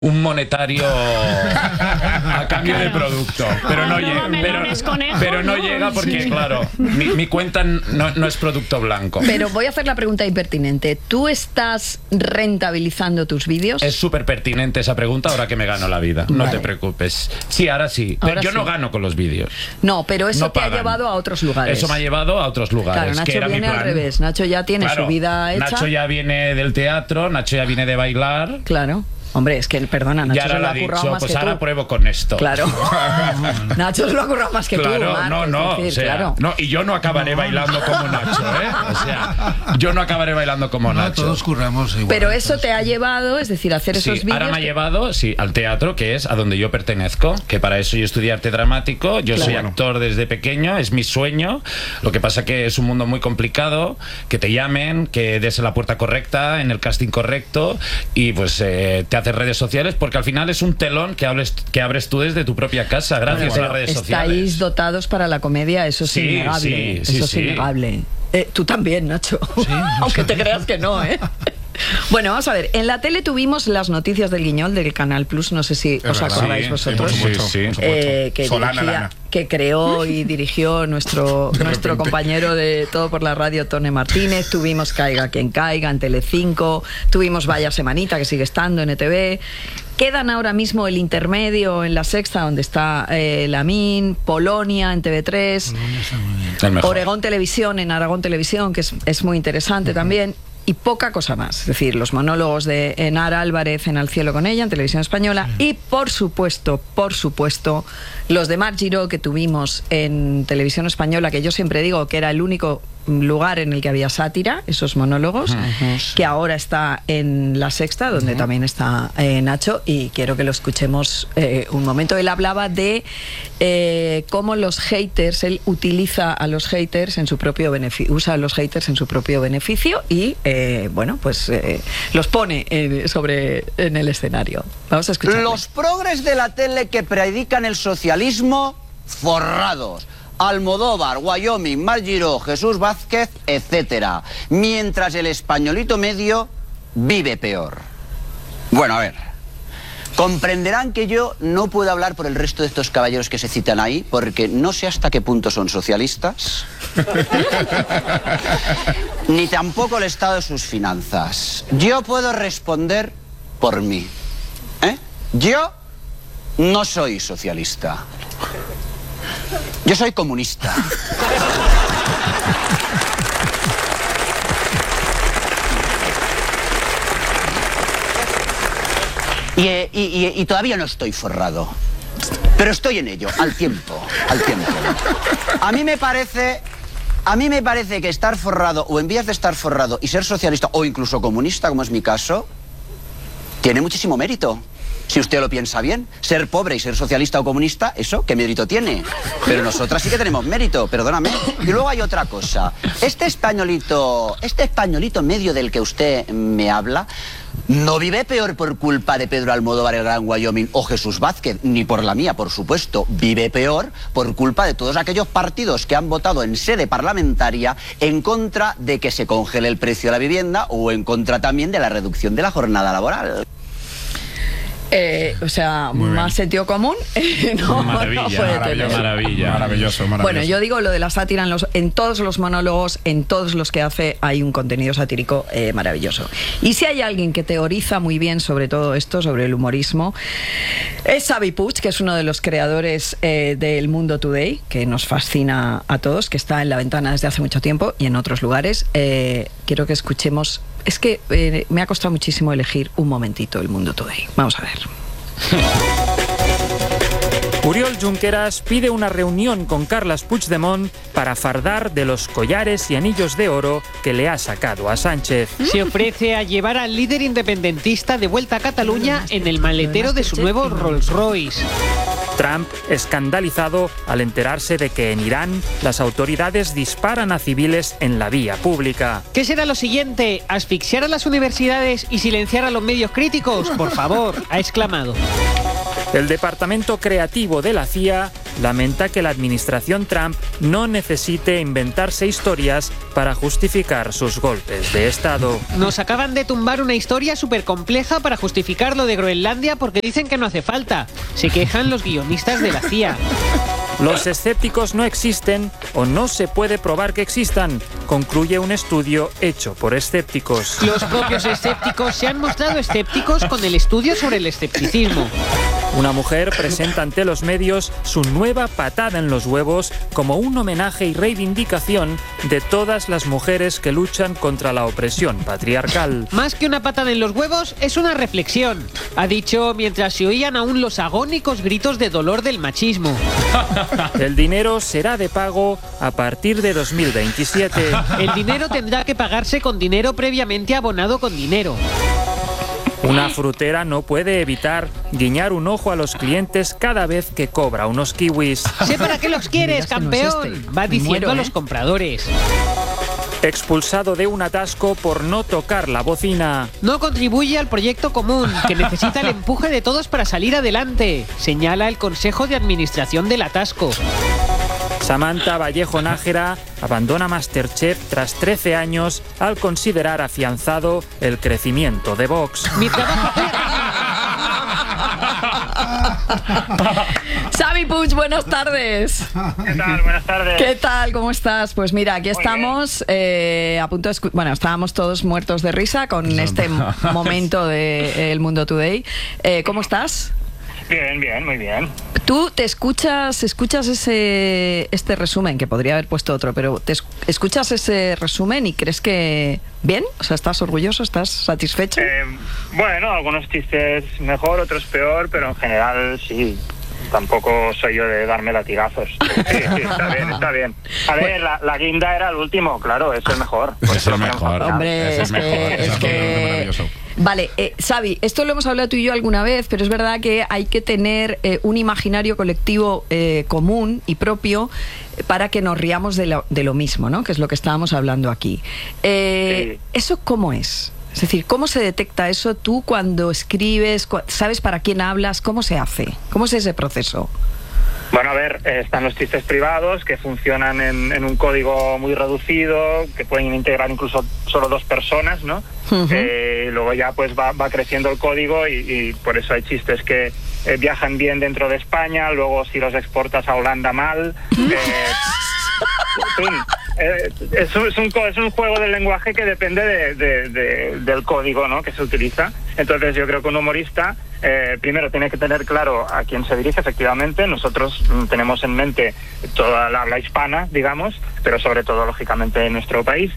un monetario a cambio de producto, pero no llega, pero no llega porque, claro, mi cuenta no es producto blanco. Pero voy a hacer la pregunta impertinente. ¿Tú estás rentabilizando tus vídeos? Es súper pertinente esa pregunta ahora que me gano la vida. No te preocupes. Sí, ahora sí. Pero yo no gano con los vídeos. No, pero eso te ha llevado a otros lugares. Eso me ha llevado a otros lugares. Claro, Nacho que era viene mi plan. al revés. Nacho ya tiene su vida hecha. Nacho ya viene del teatro, Nacho ya viene de bailar. Claro. Hombre, es que, perdona, Nacho se lo ha currado más pues que ahora tú. pruebo con esto. Claro. Nacho se lo ha currado más que tú, Marc, o sea, claro. no, y yo no acabaré bailando como Nacho, ¿eh? O sea, yo no acabaré bailando como Nacho. Todos curramos igual. Pero eso te ha llevado, es decir, hacer esos vídeos... ahora me ha llevado, al teatro, que es a donde yo pertenezco, que para eso yo estudié arte dramático, yo soy actor desde pequeño, es mi sueño. Lo que pasa que es un mundo muy complicado, que te llamen, que des la puerta correcta, en el casting correcto, y pues te haces redes sociales, porque al final es un telón que abres tú desde tu propia casa, gracias a las redes sociales. Estáis dotados para la comedia, eso es innegable. Eso es innegable. Tú también, Nacho. Sí, aunque te creas que no, ¿eh? Bueno, vamos a ver. En la tele tuvimos las noticias del Guiñol del Canal Plus. No sé si os acordáis vosotros. Que creó y dirigió nuestro compañero de Todo por la Radio, Tone Martínez. Tuvimos Caiga quien caiga en Telecinco. Tuvimos Vaya Semanita, que sigue estando en ETV. Quedan ahora mismo el intermedio en La Sexta, donde está Lamin, Polonia en TV3, Oregón Televisión en Aragón Televisión, que es muy interesante también. Y poca cosa más, es decir, los monólogos de Enara Álvarez en Al cielo con ella, en Televisión Española, y por supuesto, los de Marc Giró que tuvimos en Televisión Española, que yo siempre digo que era el único lugar en el que había sátira, esos monólogos, que ahora está en La Sexta, donde también está Nacho, y quiero que lo escuchemos un momento. Él hablaba de cómo los haters, él utiliza a los haters en su propio beneficio, usa a los haters en su propio beneficio y los pone en el escenario. Vamos a escuchar. Los progres de la tele que predican el socialismo, forrados. Almodóvar, Wyoming, Marc Giró, Jesús Vázquez, etcétera. Mientras el españolito medio vive peor. Bueno, a ver. Comprenderán que yo no puedo hablar por el resto de estos caballeros que se citan ahí, porque no sé hasta qué punto son socialistas, ni tampoco el estado de sus finanzas. Yo puedo responder por mí. Yo no soy socialista. Yo soy comunista. Y todavía no estoy forrado. Pero estoy en ello, al tiempo. A mí me parece que estar forrado, o en vías de estar forrado, y ser socialista, o incluso comunista, como es mi caso, tiene muchísimo mérito. Si usted lo piensa bien, ser pobre y ser socialista o comunista, ¿eso qué mérito tiene? Pero nosotras sí que tenemos mérito, perdóname. Y luego hay otra cosa. Este españolito medio del que usted me habla, no vive peor por culpa de Pedro Almodóvar, el Gran Wyoming, o Jesús Vázquez, ni por la mía, por supuesto. Vive peor por culpa de todos aquellos partidos que han votado en sede parlamentaria en contra de que se congele el precio de la vivienda o en contra también de la reducción de la jornada laboral. Más sentido común. Maravilloso. Bueno, yo digo lo de la sátira en todos los monólogos, en todos los que hace, hay un contenido satírico maravilloso. Y si hay alguien que teoriza muy bien sobre todo esto, sobre el humorismo, es Xavi Puig, que es uno de los creadores del Mundo Today, que nos fascina a todos, que está en La Ventana desde hace mucho tiempo y en otros lugares. Quiero que escuchemos. Es que me ha costado muchísimo elegir un momentito el Mundo Today. Vamos a ver. Oriol Junqueras pide una reunión con Carles Puigdemont para fardar de los collares y anillos de oro que le ha sacado a Sánchez. Se ofrece a llevar al líder independentista de vuelta a Cataluña en el maletero de su nuevo Rolls Royce. Trump escandalizado al enterarse de que en Irán las autoridades disparan a civiles en la vía pública. ¿Qué será lo siguiente? ¿Asfixiar a las universidades y silenciar a los medios críticos? Por favor, ha exclamado. El departamento creativo de la CIA lamenta que la administración Trump no necesite inventarse historias para justificar sus golpes de Estado. Nos acaban de tumbar una historia súper compleja para justificar lo de Groenlandia porque dicen que no hace falta. Se quejan los guionistas de la CIA. Los escépticos no existen o no se puede probar que existan, concluye un estudio hecho por escépticos. Los propios escépticos se han mostrado escépticos con el estudio sobre el escepticismo. Una mujer presenta ante los medios su nueva patada en los huevos como un homenaje y reivindicación de todas las mujeres que luchan contra la opresión patriarcal. Más que una patada en los huevos, es una reflexión, ha dicho mientras se oían aún los agónicos gritos de dolor del machismo. El dinero será de pago a partir de 2027. El dinero tendrá que pagarse con dinero previamente abonado con dinero. Una frutera no puede evitar guiñar un ojo a los clientes cada vez que cobra unos kiwis. Sé para qué los quieres, campeón, va diciendo a los compradores. Expulsado de un atasco por no tocar la bocina. No contribuye al proyecto común, que necesita el empuje de todos para salir adelante, señala el Consejo de Administración del Atasco. Samantha Vallejo Nájera abandona MasterChef tras 13 años al considerar afianzado el crecimiento de Vox. Mi trabajo... Xavi Puig, buenas tardes. ¿Qué tal? Buenas tardes. ¿Qué tal? ¿Cómo estás? Pues mira, aquí estamos a punto de... Bueno, estábamos todos muertos de risa con este momento de El Mundo Today. ¿Cómo estás? Bien, muy bien. ¿Tú te escuchas este resumen, que podría haber puesto otro, pero te escuchas ese resumen y crees que bien? O sea, ¿estás orgulloso? ¿Estás satisfecho? Bueno, algunos chistes mejor, otros peor, pero en general sí. Tampoco soy yo de darme latigazos. Sí, está bien. A ver, la guinda era el último, claro, es el mejor. Es el mejor. Hombre, es que... Vale, Xavi, esto lo hemos hablado tú y yo alguna vez, pero es verdad que hay que tener un imaginario colectivo común y propio para que nos riamos de lo mismo, ¿no? Que es lo que estábamos hablando aquí. Sí. ¿Eso cómo es? Es decir, ¿cómo se detecta eso tú cuando escribes? ¿Sabes para quién hablas? ¿Cómo se hace? ¿Cómo es ese proceso? Bueno, a ver, están los chistes privados que funcionan en un código muy reducido, que pueden integrar incluso solo 2 personas, ¿no? Luego ya pues va creciendo el código y por eso hay chistes que viajan bien dentro de España, luego si los exportas a Holanda mal... Es un juego del lenguaje que depende del código, ¿no?, que se utiliza. Entonces yo creo que un humorista primero tiene que tener claro a quién se dirige. Efectivamente, nosotros tenemos en mente toda la habla hispana, digamos, pero sobre todo, lógicamente, en nuestro país.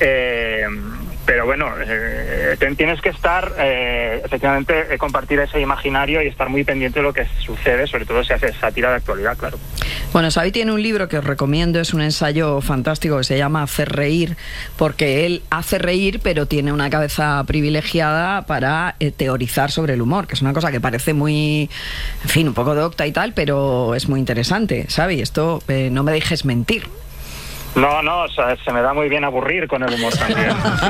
Pero bueno, tienes que estar, efectivamente, compartir ese imaginario y estar muy pendiente de lo que sucede, sobre todo si haces sátira de actualidad, claro. Bueno, Xavi tiene un libro que os recomiendo, es un ensayo fantástico que se llama Hacer reír, porque él hace reír, pero tiene una cabeza privilegiada para teorizar sobre el humor, que es una cosa que parece muy, en fin, un poco docta y tal, pero es muy interesante. Xavi, esto no me dejes mentir. No, o sea, se me da muy bien aburrir con el humor también.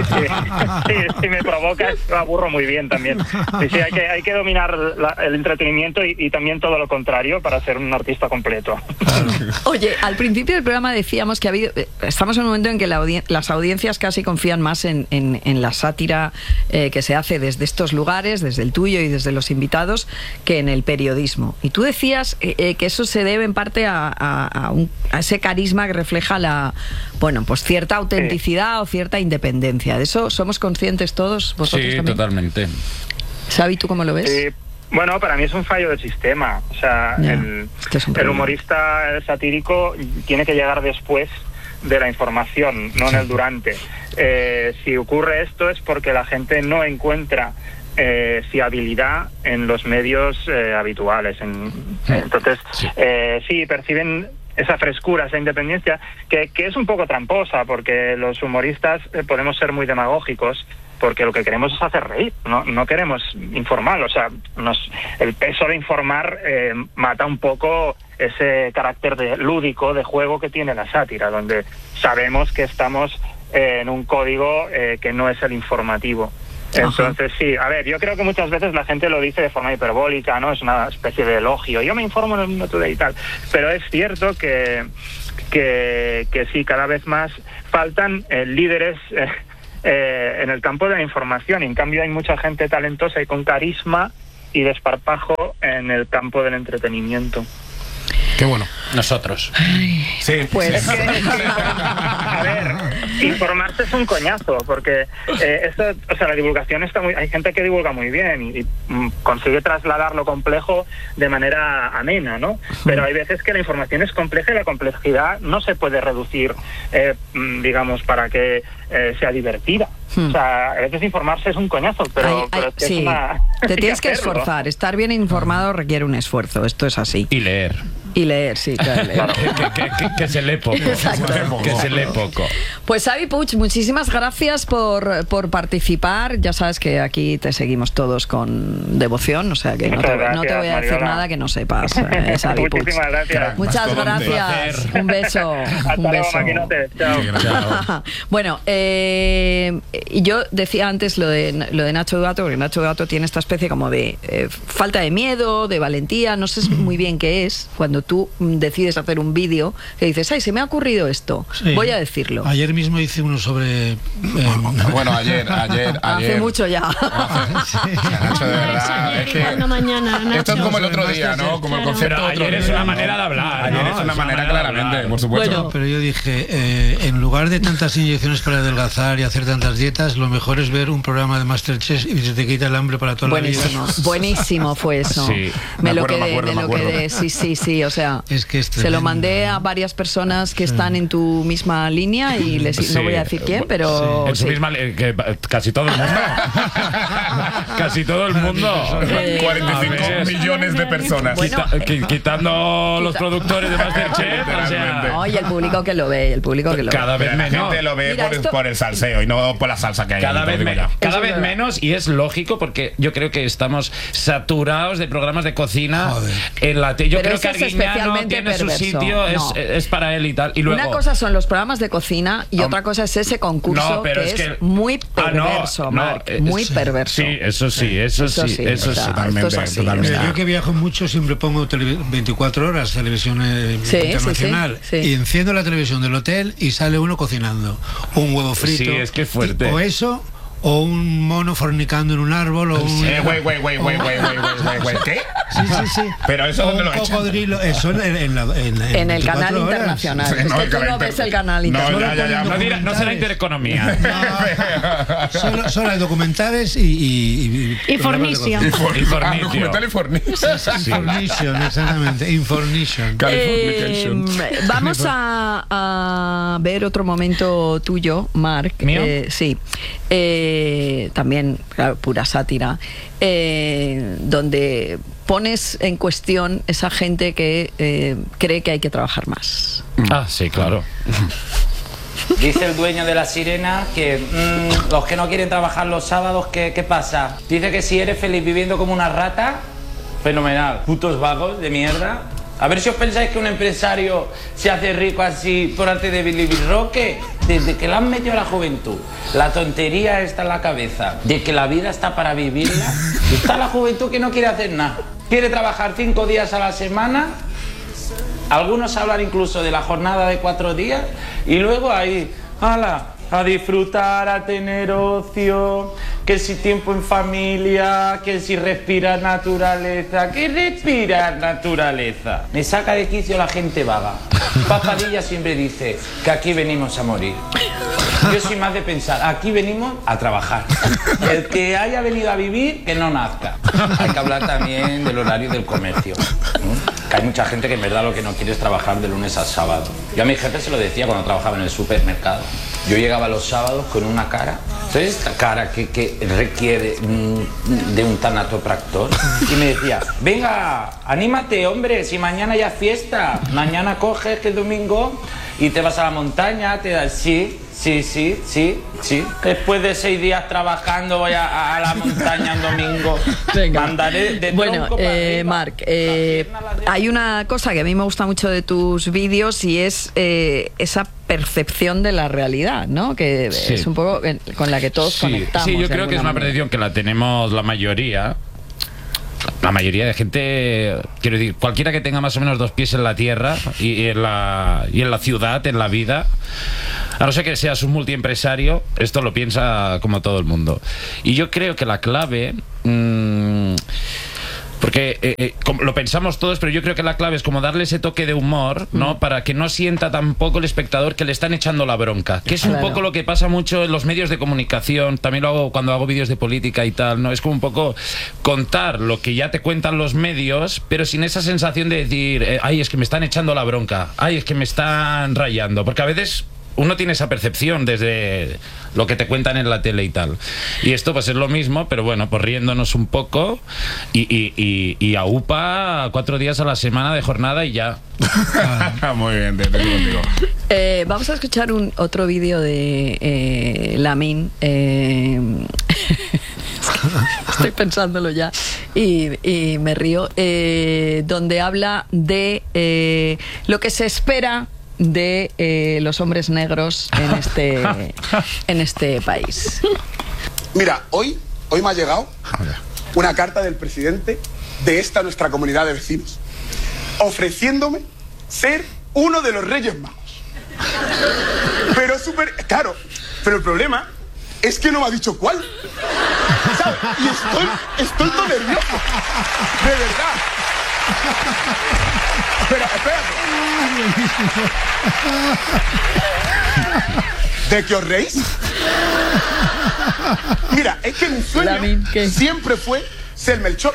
Sí, me provoca, lo aburro muy bien también. Sí, hay que dominar el entretenimiento y también todo lo contrario para ser un artista completo. Oye, al principio del programa decíamos que estamos en un momento en que las audiencias casi confían más en la sátira que se hace desde estos lugares, desde el tuyo y desde los invitados, que en el periodismo. Y tú decías que eso se debe en parte a ese carisma que refleja pues cierta autenticidad o cierta independencia. ¿De eso somos conscientes todos vosotros sí, también? Totalmente. Xavi, ¿tú cómo lo ves? Bueno, para mí es un fallo del sistema. O sea, el humorista satírico tiene que llegar después de la información, no en el durante. Si ocurre esto es porque la gente no encuentra fiabilidad en los medios habituales. Entonces, sí, perciben esa frescura, esa independencia, que es un poco tramposa, porque los humoristas podemos ser muy demagógicos, porque lo que queremos es hacer reír, no queremos informar. O sea, el peso de informar mata un poco ese carácter lúdico, de juego que tiene la sátira, donde sabemos que estamos en un código que no es el informativo. Entonces, sí, a ver, yo creo que muchas veces la gente lo dice de forma hiperbólica, ¿no? Es una especie de elogio. Yo me informo en el Mundo Today y tal. Pero es cierto que sí, cada vez más faltan líderes en el campo de la información. En cambio, hay mucha gente talentosa y con carisma y desparpajo en el campo del entretenimiento. Qué bueno. Nosotros. Sí. Pues a ver, informarse es un coñazo, porque esto, o sea, la divulgación está muy... Hay gente que divulga muy bien y consigue trasladar lo complejo de manera amena, ¿no? Pero hay veces que la información es compleja y la complejidad no se puede reducir, digamos, para que sea divertida. O sea, a veces informarse es un coñazo, pero es que sí. es una... Te tienes que esforzar. Estar bien informado requiere un esfuerzo. Esto es así. Y leer. Y leer, sí, claro. Que se lee poco. Exacto. Que se lee poco. Pues Xavi Puig, muchísimas gracias por participar. Ya sabes que aquí te seguimos todos con devoción, o sea que no te voy a decir nada que no sepas, Xavi Puig. Muchísimas gracias. Muchas gracias. Un beso. Hasta luego, maquinote. Chao. Bueno, yo decía antes lo de Nacho Gato, porque Nacho Gato tiene esta especie como de falta de miedo, de valentía, no sé muy bien qué es, cuando tú decides hacer un vídeo que dices, ay, se me ha ocurrido esto, voy a decirlo. Ayer mismo hice uno sobre... bueno, ayer. Hace mucho ya. Nacho, de verdad. Es que mañana, Nacho. Esto es como el otro día, ¿no? Como el concepto pero otro ayer día. Es una manera de hablar. Ayer es una manera claramente, por supuesto. Bueno, pero yo dije, en lugar de tantas inyecciones para adelgazar y hacer tantas dietas, lo mejor es ver un programa de Masterchef y se te quita el hambre para toda la vida. Buenísimo fue eso. Sí. Me lo quedé. Sí, o sea, es que se lo mandé a varias personas que están en tu misma línea y no voy a decir quién, pero... En su misma casi todo el mundo. Casi todo el mundo. 45 millones de personas. Bueno, quitando los productores de Masterchef. O sea, y el público que lo ve, cada vez menos. La gente lo ve por el salseo y no por la salsa que hay. Cada vez menos, y es lógico porque yo creo que estamos saturados de programas de cocina. En la yo creo que Arguiñano tiene su sitio, es para él y tal. Y luego, una cosa son los programas de cocina y otra cosa es ese concurso que es muy perverso, Marc, muy perverso. Sí, eso sí. Totalmente. Yo que viajo mucho siempre pongo 24 horas televisión internacional y enciendo la televisión del hotel y sale uno cocinando un huevo frito. Sí, es que es fuerte. O eso, o un mono fornicando en un árbol, o un... Güey, ¿qué? Sí. Pero eso ¿dónde lo echan? Un cocodrilo, eso en el canal internacional. Es que tú no ves el canal internacional. No será Intereconomía. Solo hay documentales y Information. Documental Information, exactamente. Information. Vamos a ver otro momento tuyo, Marc. ¿Mío? Sí. También, claro, pura sátira, donde pones en cuestión esa gente que cree que hay que trabajar más. Sí, claro. Dice el dueño de La Sirena que los que no quieren trabajar los sábados, ¿qué pasa? Dice que si eres feliz viviendo como una rata, fenomenal. Putos vagos de mierda. A ver si os pensáis que un empresario se hace rico así por arte de Billy Roque. Desde que la han metido a la juventud, la tontería está en la cabeza de que la vida está para vivirla. Está la juventud que no quiere hacer nada. Quiere trabajar 5 días a la semana. Algunos hablan incluso de la jornada de 4 días. Y luego ahí, ¡hala! A disfrutar, a tener ocio, que si tiempo en familia, que si respirar naturaleza, que respirar naturaleza. Me saca de quicio la gente vaga. Papadilla siempre dice que aquí venimos a morir. Yo soy más de pensar, aquí venimos a trabajar. El que haya venido a vivir, que no nazca. Hay que hablar también del horario del comercio. Que hay mucha gente que en verdad lo que no quiere es trabajar de lunes a sábado. Yo a mi jefe se lo decía cuando trabajaba en el supermercado. Yo llegaba los sábados con una cara, ¿sabes? Esta cara que requiere de un tanatopractor. Y me decía, venga, anímate, hombre, si mañana ya es fiesta. Mañana coges que el domingo y te vas a la montaña, te das... Sí, Sí. Después de 6 días trabajando voy a la montaña el domingo. Venga. Andaré de bueno, Marc, hay una cosa que a mí me gusta mucho de tus vídeos y es esa percepción de la realidad, ¿no? Que es un poco con la que todos conectamos. Sí, yo creo que es una percepción que la tenemos la mayoría. La mayoría de gente, quiero decir, cualquiera que tenga más o menos 2 pies en la tierra y en la ciudad, en la vida, a no ser que seas un multiempresario, esto lo piensa como todo el mundo. Y yo creo que la clave... porque lo pensamos todos, pero yo creo que la clave es como darle ese toque de humor, ¿no? Para que no sienta tampoco el espectador que le están echando la bronca, que es un poco lo que pasa mucho en los medios de comunicación. También lo hago cuando hago vídeos de política y tal, ¿no? Es como un poco contar lo que ya te cuentan los medios, pero sin esa sensación de decir, ay, es que me están echando la bronca, ay, es que me están rayando, porque a veces uno tiene esa percepción desde lo que te cuentan en la tele y tal. Y esto pues es lo mismo, pero bueno, pues riéndonos un poco y a UPA 4 días a la semana de jornada y ya. Muy bien, te estoy contigo. Vamos a escuchar otro vídeo de Lamin. Estoy pensándolo ya y me río. Donde habla de lo que se espera de los hombres negros en este país. Mira, hoy me ha llegado una carta del presidente de esta nuestra comunidad de vecinos ofreciéndome ser uno de los Reyes Magos. Pero claro, pero el problema es que no me ha dicho cuál, ¿sabes? Y estoy todo nervioso, de verdad. Pero espérate. ¿De qué os reís? Mira, es que mi sueño siempre fue ser Melchor.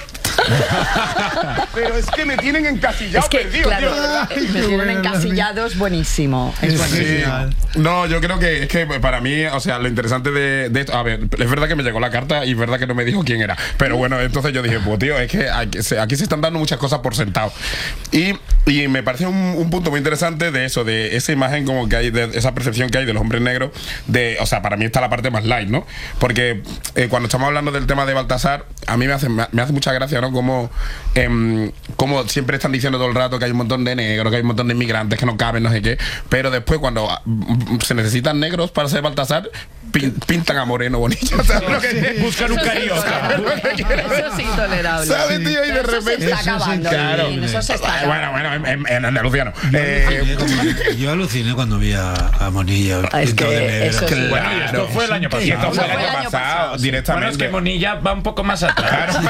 Pero es que me tienen encasillado, perdido, claro, tío, de verdad. Me tienen encasillado, es buenísimo. Es buenísimo. Sí. No, yo creo que es que para mí, o sea, lo interesante de esto, a ver, es verdad que me llegó la carta y es verdad que no me dijo quién era, pero bueno, entonces yo dije, pues tío, es que aquí se están dando muchas cosas por sentado. Y me parece un punto muy interesante de eso, de esa imagen como que hay, de esa percepción que hay de los hombres negros, o sea, para mí está la parte más light, ¿no? Porque cuando estamos hablando del tema de Baltasar, a mí me hace mucha gracia, ¿no? Como siempre están diciendo todo el rato que hay un montón de negros, que hay un montón de inmigrantes que no caben, no sé qué, pero después cuando se necesitan negros para ser Baltasar, pintan a Moreno Bonilla. ¿Sabes lo que buscan un carioca? Eso es intolerable. ¿Sabes, tío? Y de repente eso se está acabando. Claro. Eso se está acabando. Bueno, en Andalucía no. Yo aluciné cuando vi a Monilla. Es que eso sí. Bueno, y esto fue el año pasado. Y esto fue el año pasado, directamente. Bueno, es que Monilla va un poco más atrás.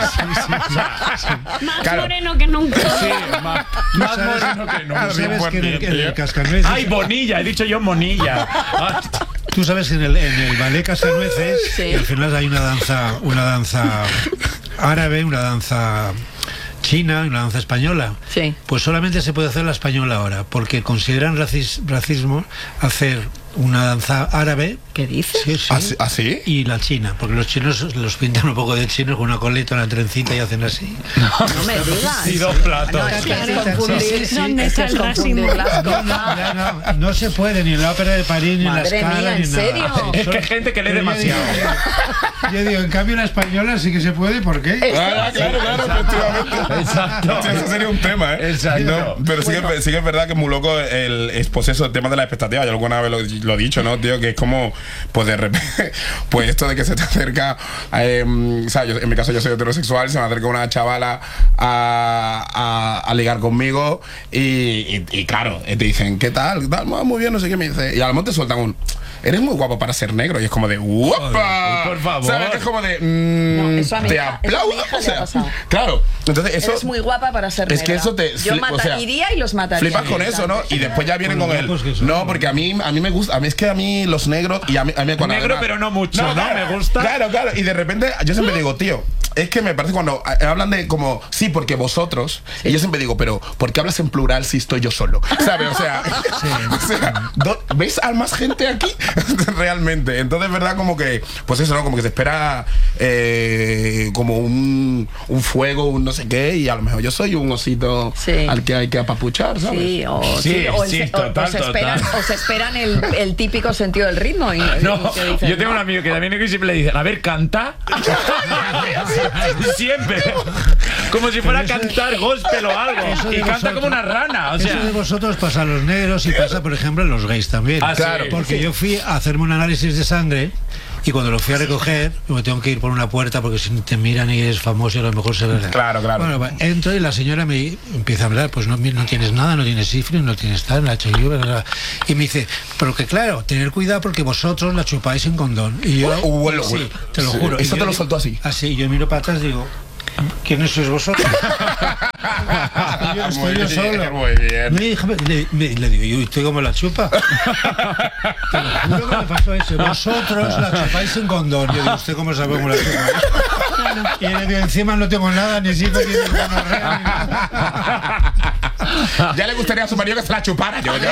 Más moreno que nunca. Sí, más moreno que nunca. ¿Sabes que en el Cascanueces? ¡Ay, Bonilla! He dicho yo Monilla. Tú sabes que en el ballet Cascanueces, al final hay una danza árabe, una danza china y una danza española. Sí. Pues solamente se puede hacer la española ahora, porque consideran racismo hacer una danza árabe. ¿Qué dices? Sí, sí. ¿Ah, sí? Y la china, porque los chinos los pintan un poco de chinos con una coleta, una trencita y hacen así. No me digas. Y 2 platos. No, es que es confundir. ¿Dónde está el racismo? No se puede ni en la ópera de París, ni en la Scala, mía, ni ¿en nada. serio? Es que hay gente que lee demasiado. Yo digo, en cambio la española sí que se puede, ¿por qué? Claro, efectivamente. Exacto. Eso sería un tema, ¿eh? Exacto. No, pero sí que es verdad que es muy loco pues eso, el tema de la expectativa. Yo alguna vez lo he dicho, ¿no, tío? Que es como, pues de repente, pues esto de que se te acerca, o sea, en mi caso yo soy heterosexual, se me acerca una chavala a ligar conmigo y claro, te dicen, ¿qué tal? Muy bien, no sé qué, me dice. Y al monte sueltan un... Eres muy guapo para ser negro. Y es como de ¡guapa! Por favor. ¿Sabes? Que es como de te aplaudo. O sea, claro. Entonces eso. Eres muy guapa para ser negra. Es que eso te. Yo iría y los mataría. Flipas con eso, ¿no? Y después ya vienen con él. No, porque a mí me gusta. Es que a mí los negros. Y a mí cuando negro, pero no mucho, ¿no? Claro, me gusta. Claro. Y de repente yo siempre digo, tío, es que me parece cuando hablan de como, sí, porque vosotros, y yo siempre digo, pero ¿por qué hablas en plural si estoy yo solo? ¿Sabes? O sea, ¿ves a más gente aquí? Realmente. Entonces, ¿verdad? Como que, pues eso, ¿no? Como que se espera como un fuego, un no sé qué, y a lo mejor yo soy un osito al que hay que apapuchar, ¿sabes? Sí, o se esperan el típico sentido del ritmo. No, yo tengo un amigo que también siempre le dice, a ver, canta. Siempre. Como si fuera a cantar gospel o algo. Y canta vosotros, como una rana. O sea. Eso de vosotros pasa a los negros y pasa, por ejemplo, en los gays también. Claro, porque yo fui a hacerme un análisis de sangre. Y cuando lo fui a recoger, me tengo que ir por una puerta porque si te miran y eres famoso a lo mejor se ve. Claro. Bueno, entro y la señora me empieza a hablar, pues no tienes nada, no tienes sífilis, no tienes tal, la HIV, y me dice, pero que claro, tener cuidado porque vosotros la chupáis en condón. Y yo, sí, te lo juro. Eso te lo soltó así. Así, yo miro para atrás y digo, ¿quiénes sois vosotros? Estoy yo solo. Muy bien. Le digo, ¿y usted cómo la chupa? Te lo juro que me pasó eso. Vosotros la chupáis en condón. Yo digo, ¿usted cómo sabe cómo la chupa? Y le digo, encima no tengo nada, ni sífilis, ni gonorrea, ni nada. Ya le gustaría a su marido que se la chupara yo.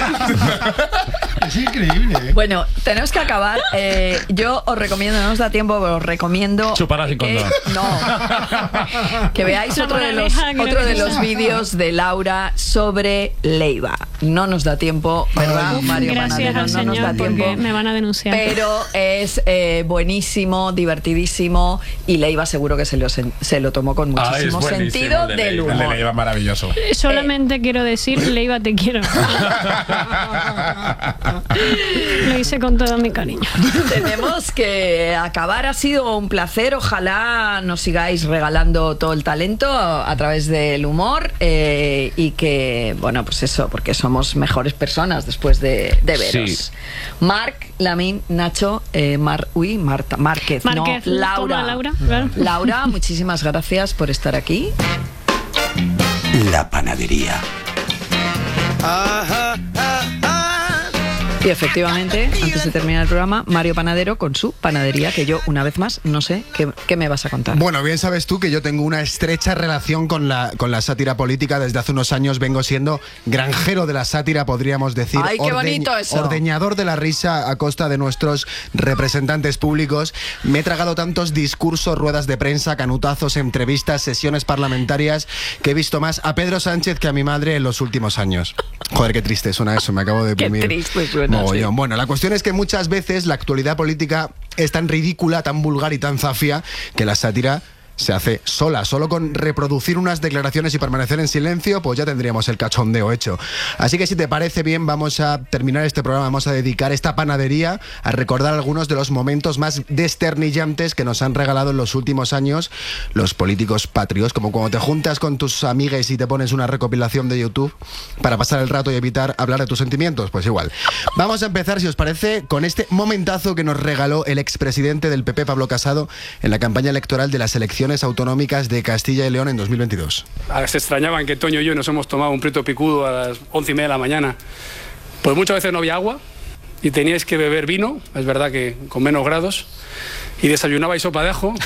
Es increíble, ¿eh? Bueno, tenemos que acabar. Yo os recomiendo, no nos da tiempo, pero os recomiendo chupar sin condón. Que veáis otro de los vídeos de Laura sobre Leiva. No nos da tiempo, ¿verdad, Mario Gracias Panadero? al Señor, no nos da tiempo. me van a denunciar. Pero es buenísimo, divertidísimo, y Leiva seguro que se lo tomó con muchísimo sentido del humor. El de Leiva maravilloso. Solamente quiero decir, Leiva, te quiero. Lo hice con todo mi cariño. Tenemos que acabar. Ha sido un placer. Ojalá nos sigáis regalando todo el talento a través del humor, y que, bueno, pues eso, porque somos mejores personas después de veros. Sí. Marc, Lamin, Nacho, Marta, Márquez, no, Laura. Claro. Laura, muchísimas gracias por estar aquí. La panadería. Y efectivamente, antes de terminar el programa, Mario Panadero con su panadería, que yo, una vez más, no sé qué me vas a contar. Bueno, bien sabes tú que yo tengo una estrecha relación con la sátira política. Desde hace unos años vengo siendo granjero de la sátira, podríamos decir. ¡Ay, qué bonito eso! Ordeñador de la risa a costa de nuestros representantes públicos. Me he tragado tantos discursos, ruedas de prensa, canutazos, entrevistas, sesiones parlamentarias, que he visto más a Pedro Sánchez que a mi madre en los últimos años. Joder, qué triste suena eso, me acabo de deprimir. Qué triste suena. Sí. Bueno, la cuestión es que muchas veces la actualidad política es tan ridícula, tan vulgar y tan zafia que la sátira se hace sola. Solo con reproducir unas declaraciones y permanecer en silencio, pues ya tendríamos el cachondeo hecho. Así que si te parece bien, vamos a terminar este programa, vamos a dedicar esta panadería a recordar algunos de los momentos más desternillantes que nos han regalado en los últimos años los políticos patrios, como cuando te juntas con tus amigues y te pones una recopilación de YouTube para pasar el rato y evitar hablar de tus sentimientos, pues igual. Vamos a empezar, si os parece, con este momentazo que nos regaló el expresidente del PP, Pablo Casado, en la campaña electoral de las elecciones autonómicas de Castilla y León en 2022. Se extrañaban que Toño y yo nos hemos tomado un prieto picudo a las 11:30 de la mañana. Pues muchas veces no había agua y teníais que beber vino, es verdad que con menos grados, y desayunabais sopa de ajo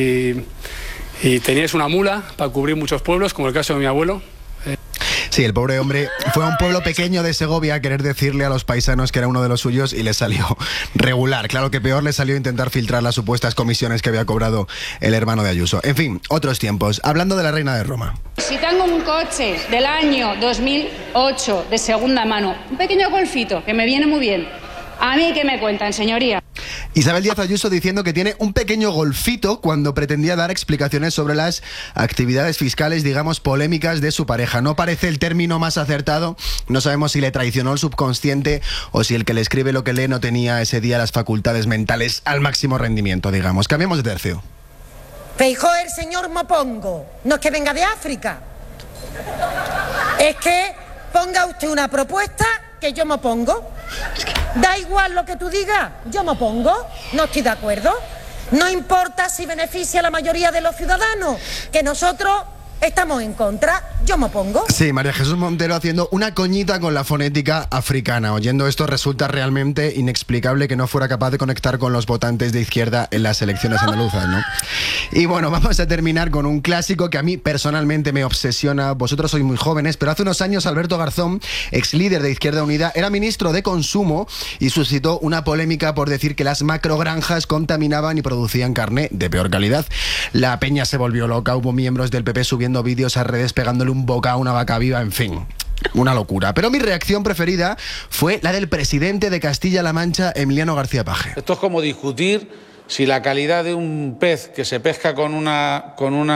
y teníais una mula para cubrir muchos pueblos, como el caso de mi abuelo. Sí, el pobre hombre fue a un pueblo pequeño de Segovia a querer decirle a los paisanos que era uno de los suyos y le salió regular. Claro que peor le salió intentar filtrar las supuestas comisiones que había cobrado el hermano de Ayuso. En fin, otros tiempos. Hablando de la reina de Roma. Si tengo un coche del año 2008 de segunda mano, un pequeño golfito que me viene muy bien, ¿a mí qué me cuentan, señoría? Isabel Díaz Ayuso diciendo que tiene un pequeño golfito cuando pretendía dar explicaciones sobre las actividades fiscales, digamos, polémicas de su pareja. No parece el término más acertado. No sabemos si le traicionó el subconsciente o si el que le escribe lo que lee no tenía ese día las facultades mentales al máximo rendimiento, digamos. Cambiemos de tercio. Feijóo, el señor Mopongo, no es que venga de África. Es que ponga usted una propuesta que yo me opongo. Da igual lo que tú digas, yo me opongo, no estoy de acuerdo. No importa si beneficia a la mayoría de los ciudadanos, que nosotros estamos en contra, yo me opongo. Sí, María Jesús Montero haciendo una coñita con la fonética africana. Oyendo esto resulta realmente inexplicable que no fuera capaz de conectar con los votantes de izquierda en las elecciones andaluzas, ¿no? Y bueno, vamos a terminar con un clásico que a mí personalmente me obsesiona. Vosotros sois muy jóvenes, pero hace unos años Alberto Garzón, ex líder de Izquierda Unida, era ministro de Consumo y suscitó una polémica por decir que las macrogranjas contaminaban y producían carne de peor calidad. La peña se volvió loca, hubo miembros del PP subiendo vídeos a redes pegándole un boca a una vaca viva, en fin, una locura. Pero mi reacción preferida fue la del presidente de Castilla-La Mancha, Emiliano García Paje. Esto es como discutir si la calidad de un pez que se pesca con una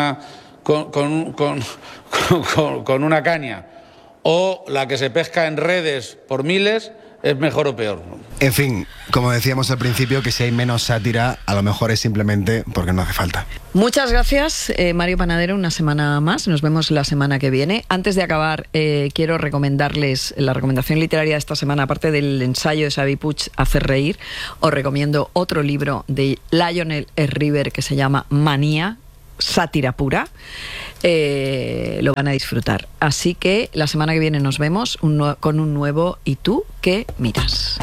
caña o la que se pesca en redes por miles es mejor o peor. En fin, como decíamos al principio, que si hay menos sátira, a lo mejor es simplemente porque no hace falta. Muchas gracias, Mario Panadero, una semana más. Nos vemos la semana que viene. Antes de acabar, quiero recomendarles la recomendación literaria de esta semana. Aparte del ensayo de Xavi Puig, Hacer reír, os recomiendo otro libro de Lionel River que se llama Manía, sátira pura. Lo van a disfrutar. Así que la semana que viene nos vemos con un nuevo ¿Y tú qué miras?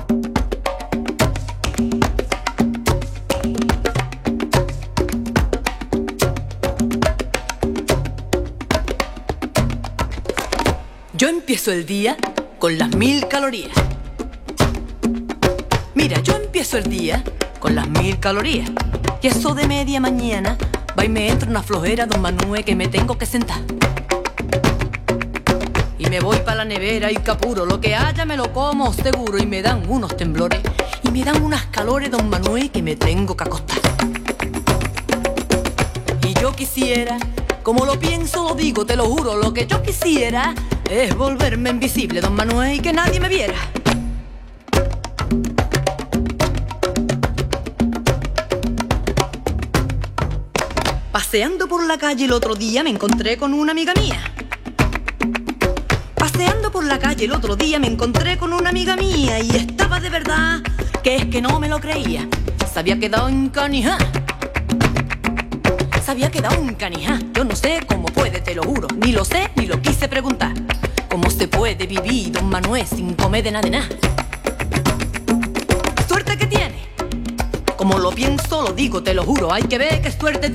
Yo empiezo el día con las 1000 calorías. Mira, yo empiezo el día con las 1000 calorías. Y eso de media mañana va y me entra una flojera, don Manuel, que me tengo que sentar. Y me voy para la nevera y capuro, lo que haya me lo como seguro. Y me dan unos temblores y me dan unas calores, don Manuel, que me tengo que acostar. Y yo quisiera, como lo pienso lo digo, te lo juro, lo que yo quisiera es volverme invisible, don Manuel, y que nadie me viera. Paseando por la calle el otro día me encontré con una amiga mía. Paseando por la calle el otro día me encontré con una amiga mía y estaba de verdad que es que no me lo creía. Se había quedado en canijá. Se había quedado en canijá. Yo no sé cómo puede, te lo juro. Ni lo sé ni lo quise preguntar. ¿Cómo se puede vivir, don Manuel, sin comer de nada de nada? Suerte que tiene. Como lo pienso, lo digo, te lo juro. Hay que ver qué suerte